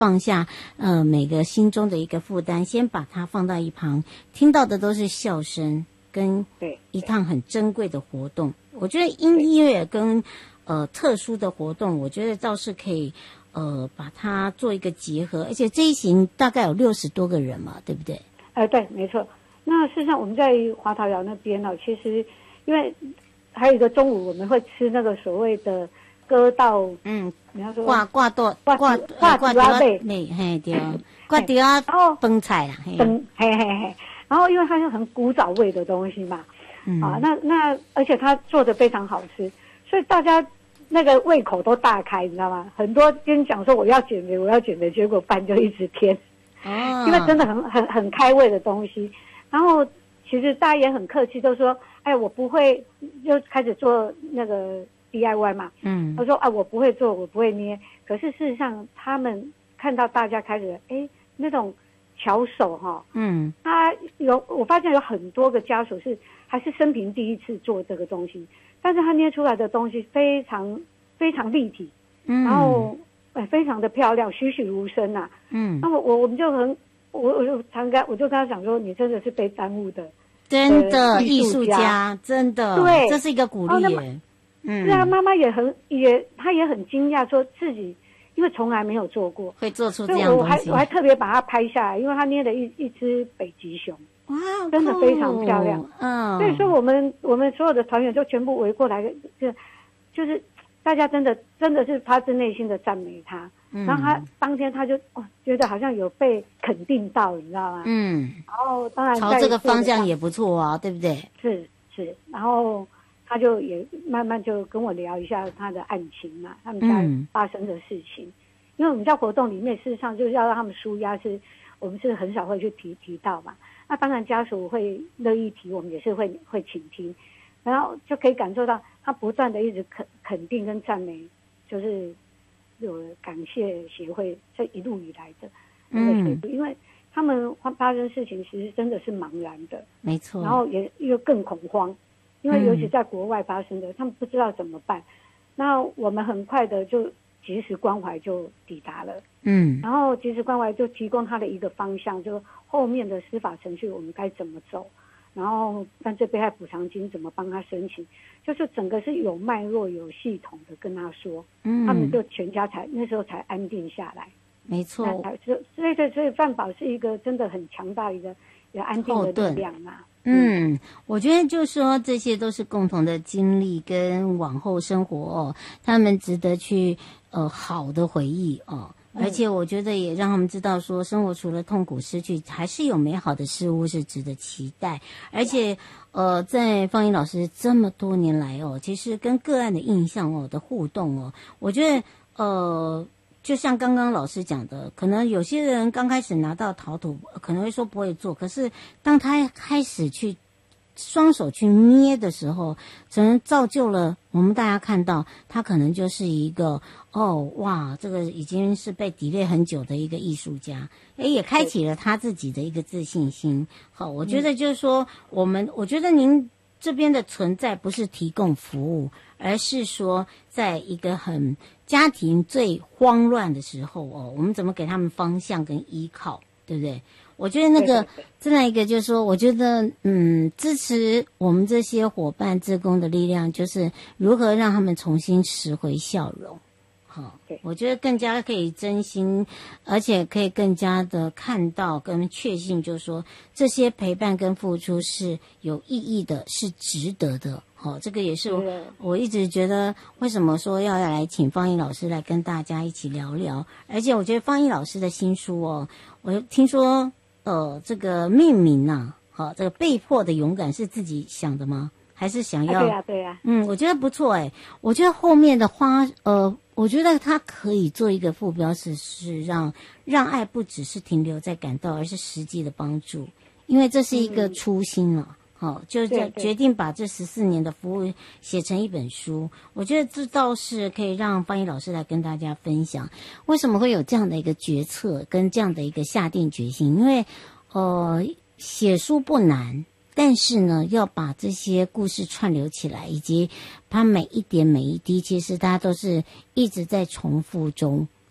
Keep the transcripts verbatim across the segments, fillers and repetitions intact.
放下呃每个心中的一个负担，先把它放到一旁，听到的都是笑声跟一趟很珍贵的活动。我觉得音乐跟呃特殊的活动，我觉得倒是可以呃把它做一个结合，而且这一行大概有六十多个人嘛，对不对？ 呃，对，没错。那事实上我们在华陶窑那边呢，其实因为还有一个中午我们会吃那个所谓的割稻，嗯，你要说挂挂豆挂挂挂挂稻类， 嘿对，挂掉啊饭菜啦， 饭嘿嘿嘿。然后因为它是很古早味的东西嘛，嗯、啊，那那而且它做的非常好吃，所以大家那个胃口都大开，你知道吗？很多跟讲说我要减肥，我要减肥，结果饭就一直添，哦，因为真的很很很开胃的东西。然后其实大家也很客气，都说，哎，我不会，就开始做那个 D I Y 嘛，嗯，他说啊，我不会做，我不会捏。可是事实上，他们看到大家开始，哎，那种巧手哈，嗯，他有，我发现有很多个家属是还是生平第一次做这个东西，但是他捏出来的东西非常非常立体，嗯，然后哎非常的漂亮，栩栩如生呐，嗯，那我我我们就很。我我就常跟我就跟他讲说，你真的是被耽误的， 真的艺术家，真的，对，这是一个鼓励耶。 嗯，是啊，妈妈也很也，她也很惊讶，说自己因为从来没有做过， 会做出这样的东西。 我还我还特别把它拍下来，因为他捏了一一只北极熊，哇，真的非常漂亮。嗯，所以说我们我们所有的团员就全部围过来，就就是大家真的真的是发自内心的赞美他。嗯、然后他当天他就哦觉得好像有被肯定到，你知道吗？嗯，然后当然朝这个方向也不错啊，对不对？ 是是，然后他就也慢慢就跟我聊一下他的案情嘛，他们家发生的事情。嗯、因为我们在活动里面，事实上就是要让他们抒压，是我们是很少会去提提到嘛。那当然家属会乐意提，我们也是会会倾听，然后就可以感受到他不断的一直肯肯定跟赞美，就是。有感谢协会这一路以来的那个协助，嗯、因为他们发生事情其实真的是茫然的， 没错， 然后也又更恐慌，因为尤其在国外发生的，嗯、他们不知道怎么办。那我们很快的就及时关怀就抵达了，嗯，然后及时关怀就提供他的一个方向，就后面的司法程序我们该怎么走。然后犯罪被害补偿金怎么帮他申请，就是整个是有脉络有系统的跟他说，嗯，他们就全家才那时候才安定下来。 没错， 所以所以所以犯保是一个真的很强大一个有安定的力量嘛。 嗯，我觉得就是说这些都是共同的经历跟往后生活哦，他们值得去呃好的回忆哦。而且我觉得也让他们知道说，生活除了痛苦失去，还是有美好的事物是值得期待。而且，呃，在方怡老师这么多年来哦，其实跟个案的印象哦的互动哦，我觉得呃，就像刚刚老师讲的，可能有些人刚开始拿到陶土，可能会说不会做，可是当他开始去双手去捏的时候，可能造就了我们大家看到他可能就是一个哦哇，这个已经是被抵赖很久的一个艺术家，诶，也开启了他自己的一个自信心。好，我觉得就是说，我们我觉得您这边的存在不是提供服务，而是说在一个很家庭最慌乱的时候哦，我们怎么给他们方向跟依靠，对不对？我觉得那个再来一个就是说，我觉得嗯，支持我们这些伙伴志工的力量，就是如何让他们重新拾回笑容。好，我觉得更加可以真心，而且可以更加的看到跟确信，就是说这些陪伴跟付出是有意义的，是值得的。好，这个也是 我, 我一直觉得为什么说要来请方怡老师来跟大家一起聊聊，而且我觉得方怡老师的新书哦，我听说呃这个命名啊，好，这个被迫的勇敢是自己想的吗？还是想要？ 啊对呀、啊、对呀、啊。 嗯，我觉得不错哎，我觉得后面的花呃。我觉得它可以做一个副标是是让让爱不只是停留在感到，而是实际的帮助，因为这是一个初心了。好、嗯，就决定把这十四年的服务写成一本书。我觉得这倒是可以让方怡老师来跟大家分享，为什么会有这样的一个决策跟这样的一个下定决心？因为呃，写书不难。但是呢，要把这些故事串流起来，以及它每一点每一滴，其实它都是一直在重复中，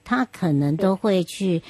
他可能都会去